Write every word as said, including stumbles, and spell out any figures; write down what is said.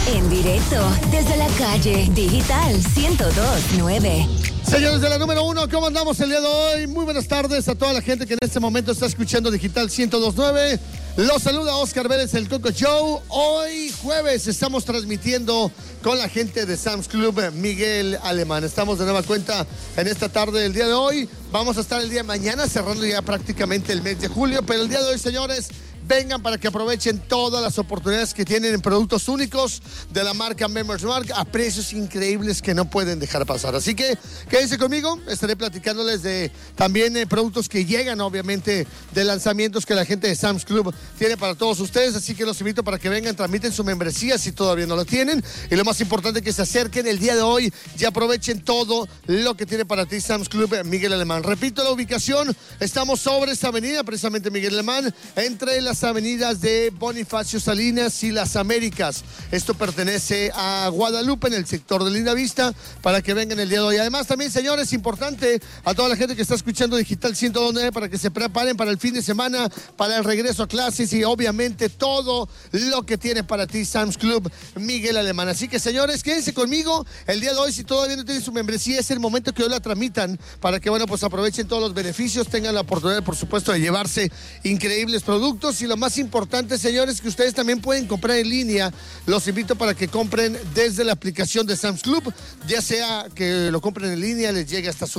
En directo desde la calle Digital ciento dos punto nueve. Señores de la número uno, ¿cómo andamos el día de hoy? Muy buenas tardes a toda la gente que en este momento está escuchando Digital ciento dos punto nueve. Los saluda Oscar Vélez, el Coco Show. Hoy jueves estamos transmitiendo con la gente de Sam's Club Miguel Alemán. Estamos de nueva cuenta en esta tarde del día de hoy. Vamos a estar el día de mañana cerrando ya prácticamente el mes de julio, pero el día de hoy, señores, vengan para que aprovechen todas las oportunidades que tienen en productos únicos de la marca Members Mark a precios increíbles que no pueden dejar pasar. Así que quédense conmigo, estaré platicándoles de también eh, productos que llegan, obviamente, de lanzamientos que la gente de Sam's Club tiene para todos ustedes. Así que los invito para que vengan, tramiten su membresía si todavía no la tienen. Y lo más importante, que se acerquen el día de hoy y aprovechen todo lo que tiene para ti Sam's Club Miguel Alemán. Repito la ubicación, estamos sobre esta avenida, precisamente Miguel Alemán, entre las avenidas de Bonifacio Salinas y Las Américas. Esto pertenece a Guadalupe, en el sector de Linda Vista, para que vengan el día de hoy. Además, también, señores, importante a toda la gente que está escuchando Digital ciento dos punto nueve para que se preparen para el fin de semana, para el regreso a clases y obviamente todo lo que tiene para ti Sam's Club Miguel Alemán. Así que, señores, quédense conmigo el día de hoy. Si todavía no tienen su membresía, es el momento que hoy la tramitan para que, bueno, pues aprovechen todos los beneficios, tengan la oportunidad, por supuesto, de llevarse increíbles productos. Y lo más importante, señores, que ustedes también pueden comprar en línea. Los invito para que compren desde la aplicación de Sam's Club, ya sea que lo compren en línea, les llegue hasta su